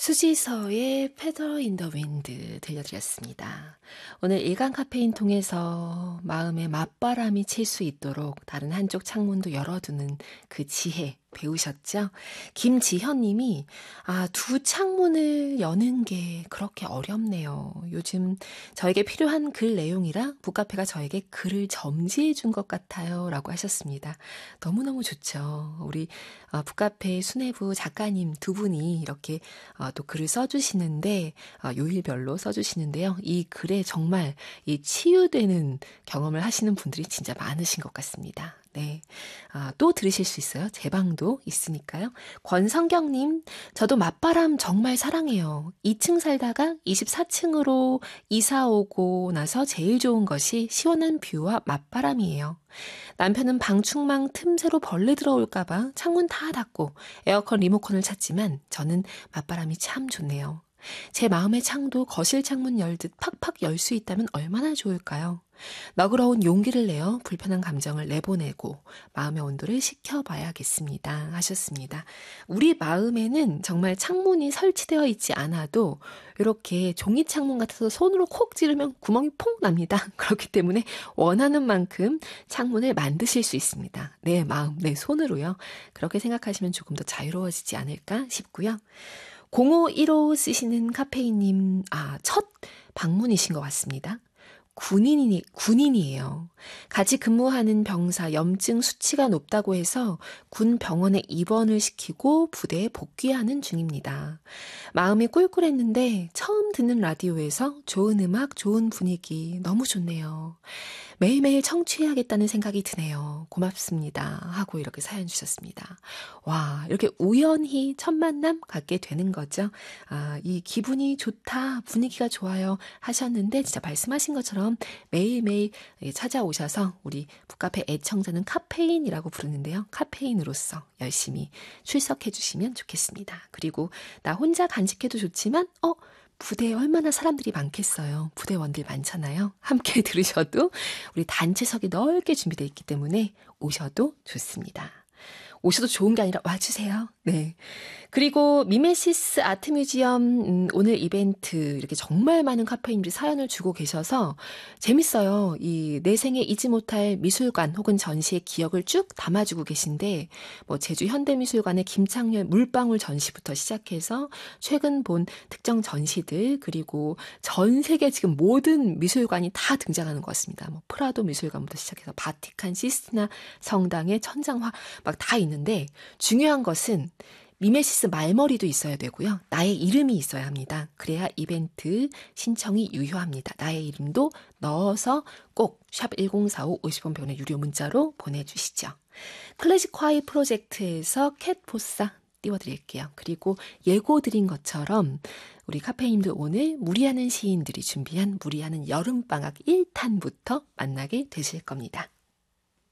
수지서의 Feather in the Wind 들려드렸습니다. 오늘 일간 카페인 통해서 마음에 맞바람이 칠 수 있도록 다른 한쪽 창문도 열어두는 그 지혜 배우셨죠? 김지현 님이 두 창문을 여는 게 그렇게 어렵네요. 요즘 저에게 필요한 글 내용이라 북카페가 저에게 글을 점지해 준 것 같아요. 라고 하셨습니다. 너무너무 좋죠. 우리 북카페 수뇌부 작가님 두 분이 이렇게 또 글을 써주시는데 요일별로 써주시는데요. 이 글에 정말 이 치유되는 경험을 하시는 분들이 진짜 많으신 것 같습니다. 네. 또 들으실 수 있어요. 제 방도 있으니까요. 권성경님, 저도 맞바람 정말 사랑해요. 2층 살다가 24층으로 이사 오고 나서 제일 좋은 것이 시원한 뷰와 맞바람이에요. 남편은 방충망 틈새로 벌레 들어올까봐 창문 다 닫고 에어컨 리모컨을 찾지만 저는 맞바람이 참 좋네요. 제 마음의 창도 거실 창문 열듯 팍팍 열 수 있다면 얼마나 좋을까요? 너그러운 용기를 내어 불편한 감정을 내보내고 마음의 온도를 식혀봐야겠습니다. 하셨습니다. 우리 마음에는 정말 창문이 설치되어 있지 않아도 이렇게 종이 창문 같아서 손으로 콕 찌르면 구멍이 퐁 납니다. 그렇기 때문에 원하는 만큼 창문을 만드실 수 있습니다. 내 마음, 내 손으로요. 그렇게 생각하시면 조금 더 자유로워지지 않을까 싶고요. 0515 쓰시는 카페인님, 첫 방문이신 것 같습니다. 군인이에요. 같이 근무하는 병사 염증 수치가 높다고 해서 군 병원에 입원을 시키고 부대에 복귀하는 중입니다. 마음이 꿀꿀했는데 처음 듣는 라디오에서 좋은 음악, 좋은 분위기 너무 좋네요. 매일매일 청취해야겠다는 생각이 드네요. 고맙습니다. 하고 이렇게 사연 주셨습니다. 와, 이렇게 우연히 첫 만남 갖게 되는 거죠. 이 기분이 좋다, 분위기가 좋아요 하셨는데 진짜 말씀하신 것처럼 매일매일 찾아오셔서 우리 북카페 애청자는 카페인이라고 부르는데요. 카페인으로서 열심히 출석해 주시면 좋겠습니다. 그리고 나 혼자 간직해도 좋지만 부대에 얼마나 사람들이 많겠어요. 부대원들 많잖아요. 함께 들으셔도 우리 단체석이 넓게 준비되어 있기 때문에 오셔도 좋습니다. 오셔도 좋은 게 아니라 와주세요. 네. 그리고 미메시스 아트뮤지엄 오늘 이벤트 이렇게 정말 많은 카페인들이 사연을 주고 계셔서 재밌어요. 이 내 생에 잊지 못할 미술관 혹은 전시의 기억을 쭉 담아주고 계신데 제주 현대미술관의 김창렬 물방울 전시부터 시작해서 최근 본 특정 전시들 그리고 전 세계 지금 모든 미술관이 다 등장하는 것 같습니다. 프라도 미술관부터 시작해서 바티칸 시스티나 성당의 천장화 막 다 있는데 중요한 것은 미메시스 말머리도 있어야 되고요. 나의 이름이 있어야 합니다. 그래야 이벤트 신청이 유효합니다. 나의 이름도 넣어서 꼭 샵 1045 50원 병원의 유료 문자로 보내주시죠. 클래식 화이 프로젝트에서 캣포사 띄워드릴게요. 그리고 예고 드린 것처럼 우리 카페인들 오늘 무리하는 시인들이 준비한 무리하는 여름방학 1탄부터 만나게 되실 겁니다.